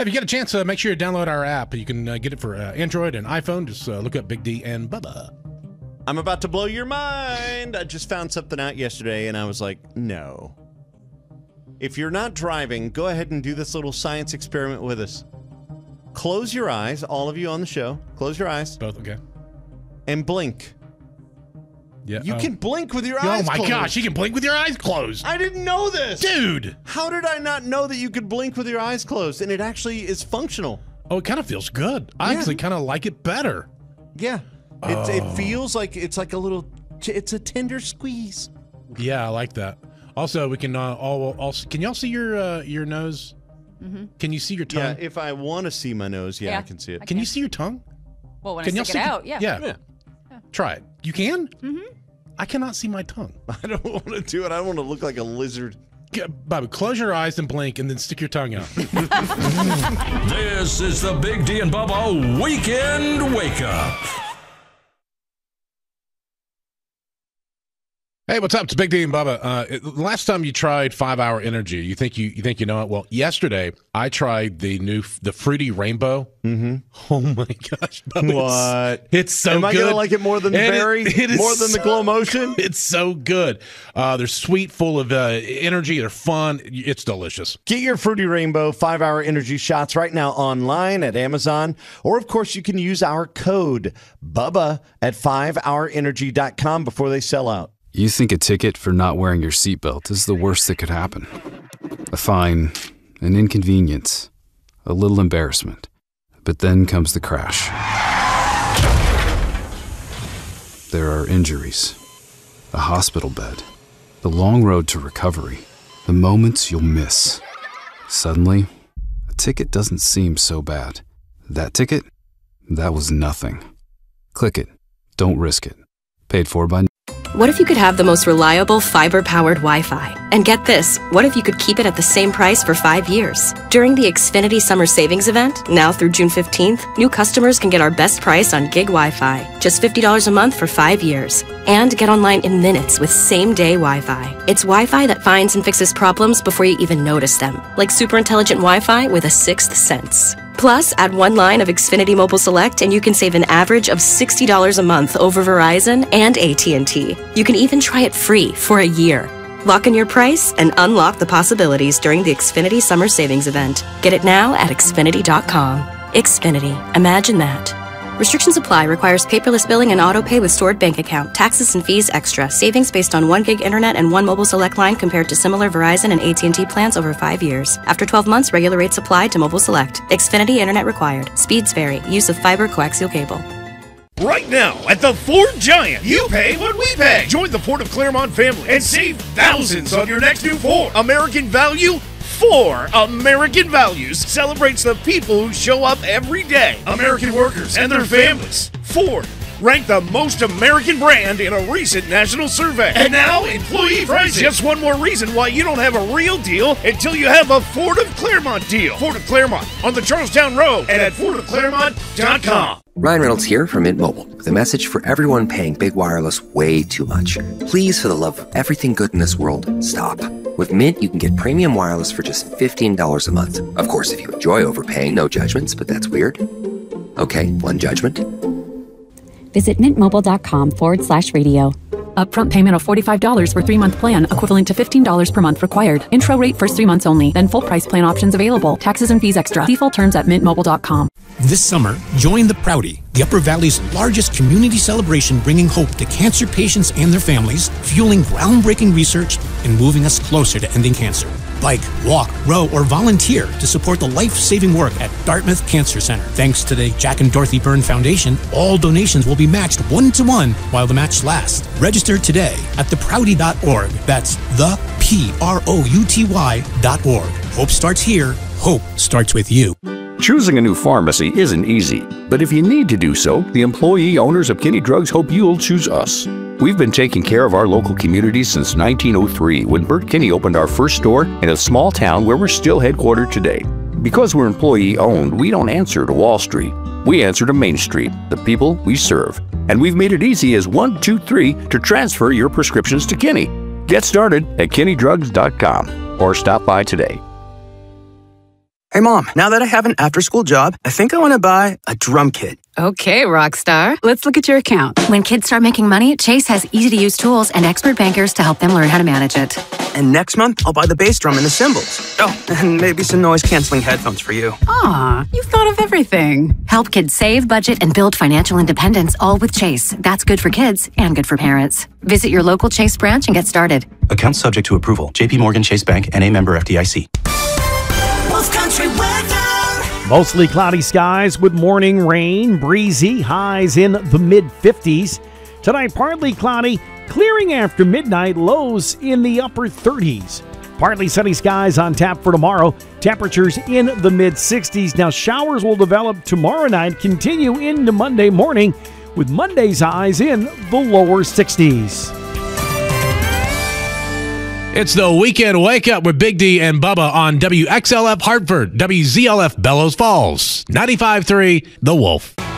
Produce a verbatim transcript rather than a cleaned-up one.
if you get a chance, uh, make sure you download our app. You can uh, get it for uh, Android and iPhone. Just uh, look up Big D and Bubba. I'm about to blow your mind. I just found something out yesterday, and I was like, no. If you're not driving, go ahead and do this little science experiment with us. Close your eyes, all of you on the show. Close your eyes. Both, okay. And blink. Yeah. You uh, can blink with your oh eyes my closed. gosh, you can blink with your eyes closed. I didn't know this. Dude. How did I not know that you could blink with your eyes closed? And it actually is functional. Oh, it kind of feels good. I Yeah. actually kind of like it better. Yeah. Oh. It, it feels like it's like a little, it's a tender squeeze. Yeah, I like that. Also, we can uh, all also can y'all see your uh, your nose? Mm-hmm. Can you see your tongue? Yeah, if I want to see my nose, yeah, Yeah, I can see it. I Can you see your tongue? Well, when Can I y'all stick it see- out, yeah. Yeah. Yeah. Try it. You can? Mm-hmm. I cannot see my tongue. I don't want to do it. I don't want to look like a lizard. Get, Bobby, close your eyes and blink, and then stick your tongue out. This is the Big D and Bubba Weekend Wake Up. Hey, what's up? It's Big D and Bubba. Uh, it, last time you tried Five Hour Energy, you think you you think you know it? Well, yesterday I tried the new the Fruity Rainbow. Mm-hmm. Oh my gosh, Bubba, What? It's, it's so Am good. I going to like it more than the And berry? It, it is more than the so glow motion? It's so good. Uh, they're sweet, full of uh, energy. They're fun. It's delicious. Get your Fruity Rainbow five hour energy shots right now online at Amazon. Or, of course, you can use our code BUBBA at five hour energy dot com before they sell out. You think a ticket for not wearing your seatbelt is the worst that could happen. A fine, an inconvenience, a little embarrassment. But then comes the crash. There are injuries, a hospital bed, the long road to recovery, the moments you'll miss. Suddenly, a ticket doesn't seem so bad. That ticket? That was nothing. Click it. Don't risk it. Paid for by... What if you could have the most reliable fiber-powered Wi-Fi? And get this, what if you could keep it at the same price for five years? During the Xfinity Summer Savings Event, now through June fifteenth, new customers can get our best price on gig Wi-Fi, just fifty dollars a month for five years. And get online in minutes with same-day Wi-Fi. It's Wi-Fi that finds and fixes problems before you even notice them, like super intelligent Wi-Fi with a sixth sense. Plus, add one line of Xfinity Mobile Select and you can save an average of sixty dollars a month over Verizon and A T and T. You can even try it free for a year. Lock in your price and unlock the possibilities during the Xfinity Summer Savings Event. Get it now at Xfinity dot com. Xfinity. Imagine that. Restrictions apply. Requires paperless billing and auto pay with stored bank account. Taxes and fees extra. Savings based on one gig internet and one mobile select line compared to similar Verizon and A T and T plans over five years. After twelve months, regular rates apply to mobile select. Xfinity internet required. Speeds vary. Use of fiber coaxial cable. Right now, at the Ford Giant, you pay what we pay. Join the Ford of Claremont family and save thousands on your next new Ford. American value for American Values celebrates the people who show up every day. American workers and their families. Ford, ranked the most American brand in a recent national survey. And now, employee pricing. Just one more reason why you don't have a real deal until you have a Ford of Claremont deal. Ford of Claremont on the Charlestown Road and at Ford of Claremont dot com. Ryan Reynolds here from Mint Mobile with a message for everyone paying big wireless way too much. Please, for the love of everything good in this world, stop. With Mint, you can get premium wireless for just fifteen dollars a month. Of course, if you enjoy overpaying, no judgments, but that's weird. Okay, one judgment. Visit mintmobile.com forward slash radio. Upfront payment of forty-five dollars for three-month plan, equivalent to fifteen dollars per month required. Intro rate first three months only, then full price plan options available. Taxes and fees extra. See full terms at mint mobile dot com. This summer, join the Prouty, the Upper Valley's largest community celebration, bringing hope to cancer patients and their families, fueling groundbreaking research, and moving us closer to ending cancer. Bike, walk, row, or volunteer to support the life-saving work at Dartmouth Cancer Center. Thanks to the Jack and Dorothy Byrne Foundation, all donations will be matched one-to-one while the match lasts. Register today at the prouty dot org. That's the P R O U T Y dot org. Hope starts here. Hope starts with you. Choosing a new pharmacy isn't easy, but if you need to do so, the employee owners of Kinney Drugs hope you'll choose us. We've been taking care of our local community since nineteen oh three, when Bert Kinney opened our first store in a small town where we're still headquartered today. Because we're employee-owned, we don't answer to Wall Street. We answer to Main Street, the people we serve. And we've made it easy as one two three to transfer your prescriptions to Kinney. Get started at kinney drugs dot com or stop by today. Hey, Mom, now that I have an after-school job, I think I want to buy a drum kit. Okay, Rockstar. Let's look at your account. When kids start making money, Chase has easy-to-use tools and expert bankers to help them learn how to manage it. And next month, I'll buy the bass drum and the cymbals. Oh, and maybe some noise-canceling headphones for you. Aw, you've thought of everything. Help kids save, budget, and build financial independence, all with Chase. That's good for kids and good for parents. Visit your local Chase branch and get started. Account subject to approval. J P Morgan Chase Bank, N A member F D I C. Wolf Country weather. Mostly cloudy skies with morning rain, breezy, highs in the mid fifties. Tonight, partly cloudy, clearing after midnight, lows in the upper thirties. Partly sunny skies on tap for tomorrow, temperatures in the mid sixties. Now, showers will develop tomorrow night, continue into Monday morning, with Monday's highs in the lower sixties. It's the Weekend Wake Up with Big D and Bubba on W X L F Hartford, W Z L F Bellows Falls, ninety-five point three The Wolf.